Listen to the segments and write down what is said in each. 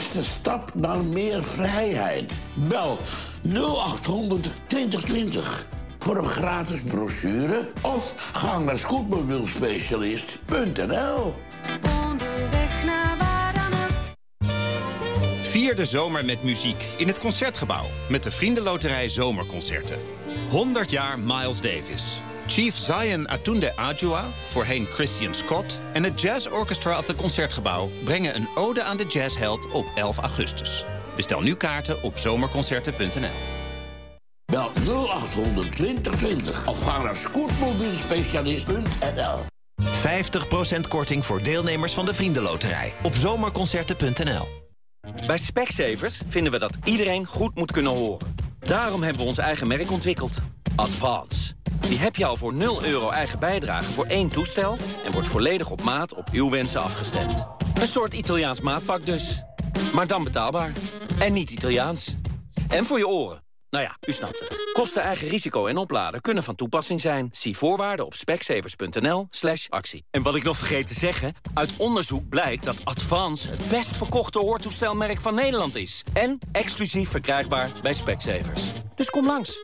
eerste stap naar meer vrijheid. Bel 0800 2020 voor een gratis brochure of ga naar scootmobielspecialist.nl. Onderweg naar waar dan ook. Vier de zomer met muziek in het Concertgebouw met de Vriendenloterij Zomerconcerten. 100 jaar Miles Davis. Chief Zion Atunde Adjua, voorheen Christian Scott... en het Jazz Orchestra of het Concertgebouw brengen een ode aan de jazzheld op 11 augustus. Bestel nu kaarten op zomerconcerten.nl. Bel 0800 2020 of ga naar scootmobielspecialist.nl. 50% korting voor deelnemers van de Vriendenloterij op zomerconcerten.nl. Bij Specsavers vinden we dat iedereen goed moet kunnen horen. Daarom hebben we ons eigen merk ontwikkeld. Advance. Die heb je al voor €0 eigen bijdrage voor 1 toestel... en wordt volledig op maat op uw wensen afgestemd. Een soort Italiaans maatpak dus. Maar dan betaalbaar. En niet Italiaans. En voor je oren. Nou ja, u snapt het. Kosten, eigen risico en opladen kunnen van toepassing zijn. Zie voorwaarden op specsavers.nl/actie. En wat ik nog vergeet te zeggen... uit onderzoek blijkt dat Advance het best verkochte hoortoestelmerk van Nederland is. En exclusief verkrijgbaar bij Specsavers. Dus kom langs.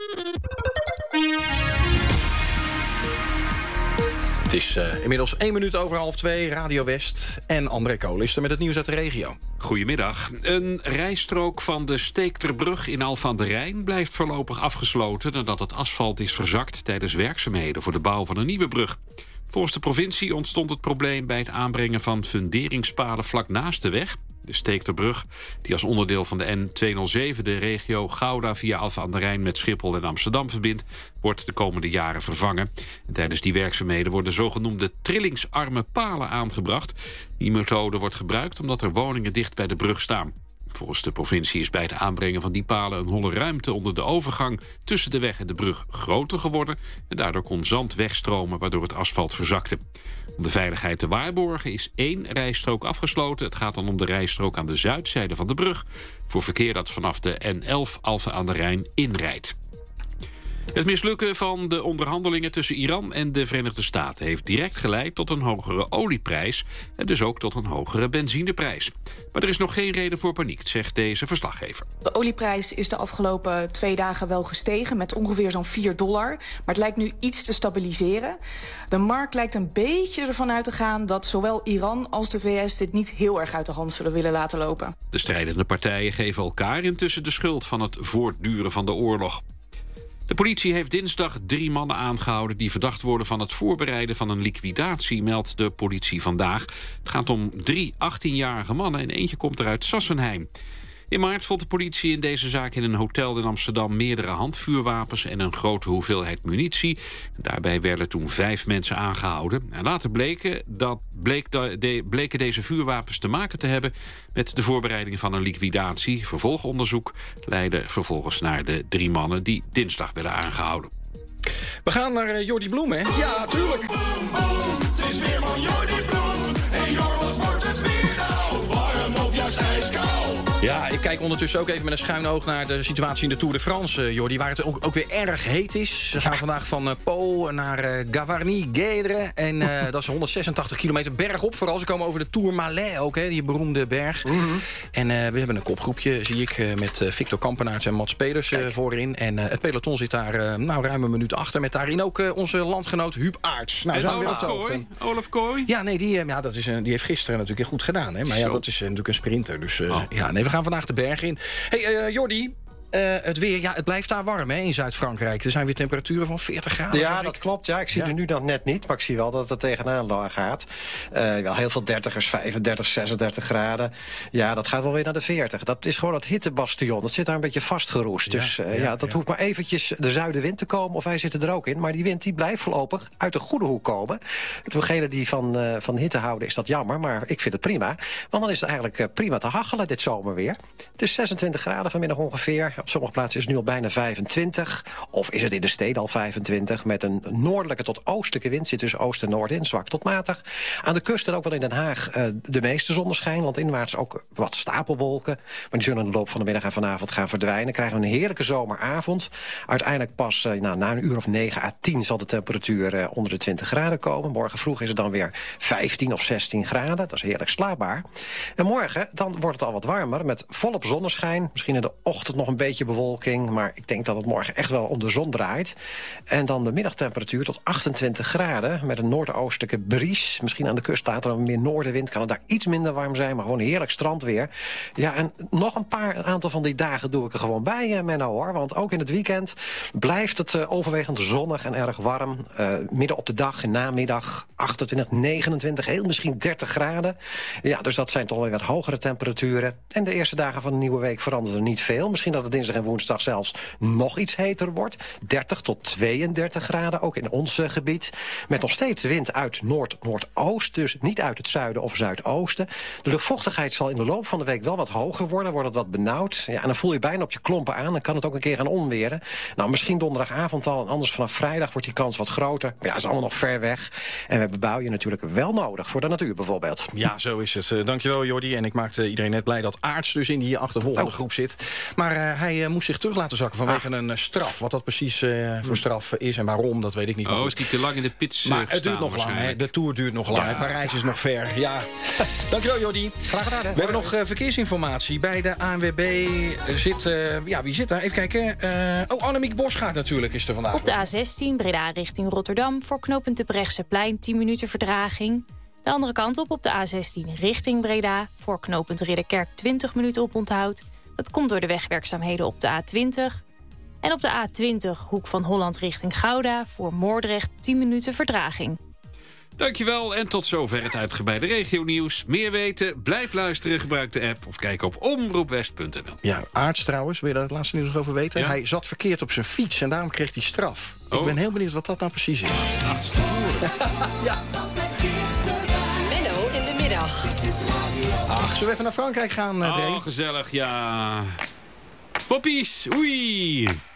Het is inmiddels 1 minuut over 1:30, Radio West. En André Koolisten met het nieuws uit de regio. Goedemiddag. Een rijstrook van de Steekterbrug in Alphen aan den Rijn blijft voorlopig afgesloten nadat het asfalt is verzakt tijdens werkzaamheden voor de bouw van een nieuwe brug. Volgens de provincie ontstond het probleem bij het aanbrengen van funderingspalen vlak naast de weg. De Steekterbrug, die als onderdeel van de N207 de regio Gouda via Alphen aan den Rijn met Schiphol en Amsterdam verbindt, wordt de komende jaren vervangen. En tijdens die werkzaamheden worden zogenoemde trillingsarme palen aangebracht. Die methode wordt gebruikt omdat er woningen dicht bij de brug staan. Volgens de provincie is bij het aanbrengen van die palen een holle ruimte onder de overgang tussen de weg en de brug groter geworden. En daardoor kon zand wegstromen waardoor het asfalt verzakte. Om de veiligheid te waarborgen is 1 rijstrook afgesloten. Het gaat dan om de rijstrook aan de zuidzijde van de brug voor verkeer dat vanaf de N11 Alphen aan den Rijn inrijdt. Het mislukken van de onderhandelingen tussen Iran en de Verenigde Staten heeft direct geleid tot een hogere olieprijs en dus ook tot een hogere benzineprijs. Maar er is nog geen reden voor paniek, zegt deze verslaggever. De olieprijs is de afgelopen 2 dagen wel gestegen met ongeveer zo'n $4. Maar het lijkt nu iets te stabiliseren. De markt lijkt een beetje ervan uit te gaan dat zowel Iran als de VS dit niet heel erg uit de hand zullen willen laten lopen. De strijdende partijen geven elkaar intussen de schuld van het voortduren van de oorlog. De politie heeft dinsdag 3 mannen aangehouden die verdacht worden van het voorbereiden van een liquidatie, meldt de politie vandaag. Het gaat om 3 18-jarige mannen en eentje komt er uit Sassenheim. In maart vond de politie in deze zaak in een hotel in Amsterdam meerdere handvuurwapens en een grote hoeveelheid munitie. Daarbij werden toen 5 mensen aangehouden. En later bleken deze vuurwapens te maken te hebben met de voorbereiding van een liquidatie. Vervolgonderzoek leidde vervolgens naar de 3 mannen die dinsdag werden aangehouden. We gaan naar Jordi Bloem, hè? Ja, tuurlijk. Het is weer man Jordi Bloem. En Jordi wordt het weer nou. Warm of juist ijskoud. Ja, ik kijk ondertussen ook even met een schuin oog naar de situatie in de Tour de France, Jordi, waar het ook weer erg heet is. Ze gaan vandaag van Pau naar Gavarnie-Guédre. En dat is 186 kilometer bergop. Vooral ze komen over de Tourmalet ook, hè, die beroemde berg. Mm-hmm. En we hebben een kopgroepje, zie ik, met Victor Kampenaerts en Mats Peders voorin. En het peloton zit daar ruim een minuut achter. Met daarin ook onze landgenoot Huub Aerts. Nou, en Olaf Kooi? Ja, nee, die heeft gisteren natuurlijk goed gedaan. Hè? Maar ja, dat is natuurlijk een sprinter. Dus we gaan vandaag de berg in. Hey, Jordi, het weer, ja, het blijft daar warm, hè, in Zuid-Frankrijk. Er zijn weer temperaturen van 40 graden. Ja, dat klopt. Ja, ik zie er nu dan net niet, maar ik zie wel dat het tegenaan gaat. Wel heel veel 30ers, 35, 36 graden. Ja, dat gaat wel weer naar de 40. Dat is gewoon het hittebastion. Dat zit daar een beetje vastgeroest. Dus dat hoeft maar eventjes de zuidenwind te komen, of wij zitten er ook in. Maar die wind die blijft voorlopig uit de goede hoek komen. Voor degenen die van hitte houden is dat jammer, maar ik vind het prima. Want dan is het eigenlijk prima te hachelen dit zomerweer. Het is 26 graden vanmiddag ongeveer. Op sommige plaatsen is het nu al bijna 25. Of is het in de steden al 25. Met een noordelijke tot oostelijke wind. Zit dus oost en noord in, zwak tot matig. Aan de kust en ook wel in Den Haag de meeste zonneschijn. Landinwaarts ook wat stapelwolken. Maar die zullen in de loop van de middag en vanavond gaan verdwijnen. Krijgen we een heerlijke zomeravond. Uiteindelijk pas na een uur of 9 à 10 zal de temperatuur onder de 20 graden komen. Morgen vroeg is het dan weer 15 of 16 graden. Dat is heerlijk slaapbaar. En morgen dan wordt het al wat warmer met volop zonneschijn. Misschien in de ochtend nog een beetje bewolking. Maar ik denk dat het morgen echt wel om de zon draait. En dan de middagtemperatuur tot 28 graden. Met een noordoostelijke bries. Misschien aan de kust later een meer noordenwind. Kan het daar iets minder warm zijn. Maar gewoon heerlijk strandweer. Ja, en nog een aantal van die dagen doe ik er gewoon bij, Menno, hoor. Want ook in het weekend blijft het overwegend zonnig en erg warm. Midden op de dag en namiddag 28, 29, heel misschien 30 graden. Ja, dus dat zijn toch wel wat hogere temperaturen. En de eerste dagen van de nieuwe week veranderen er niet veel. Misschien dat het dinsdag en woensdag zelfs nog iets heter wordt. 30 tot 32 graden, ook in ons gebied. Met nog steeds wind uit noord-noordoost. Dus niet uit het zuiden of zuidoosten. De luchtvochtigheid zal in de loop van de week wel wat hoger worden. Wordt het wat benauwd. Ja, en dan voel je bijna op je klompen aan. Dan kan het ook een keer gaan onweren. Nou, misschien donderdagavond al. En anders vanaf vrijdag wordt die kans wat groter. Maar ja, dat is allemaal nog ver weg. En we hebben buien natuurlijk wel nodig. Voor de natuur bijvoorbeeld. Ja, zo is het. Dankjewel, Jordi. En ik maakte iedereen net blij dat Aarts dus in die achtervolgende groep zit. Maar hij moest zich terug laten zakken vanwege een straf. Wat dat precies voor straf is en waarom, dat weet ik niet. Is die te lang in de pits maar het duurt nog lang. Hè? De Tour duurt nog lang. Ja. Parijs is nog ver. Ja. Dankjewel, Jordi. Graag gedaan. Hè? We hebben nog verkeersinformatie. Bij de ANWB zit... wie zit daar? Even kijken. Annemiek Bosgaard natuurlijk is er vandaag. Op de A16 Breda richting Rotterdam. Voor knooppunt de Brechtseplein 10 minuten verdraging. De andere kant op de A16 richting Breda. Voor knooppunt Ridderkerk 20 minuten oponthoud. Dat komt door de wegwerkzaamheden op de A20. En op de A20 Hoek van Holland richting Gouda. Voor Moordrecht 10 minuten verdraging. Dankjewel en tot zover het uitgebreide regionieuws. Meer weten, blijf luisteren, gebruik de app of kijk op omroepwest.nl. Ja, Aarts trouwens, wil je daar het laatste nieuws nog over weten? Ja? Hij zat verkeerd op zijn fiets en daarom kreeg hij straf. Ik ben heel benieuwd wat dat nou precies is. Ja. Menno in de middag. Ach, zullen we even naar Frankrijk gaan, Dree? Gezellig, ja. Poppies, oei.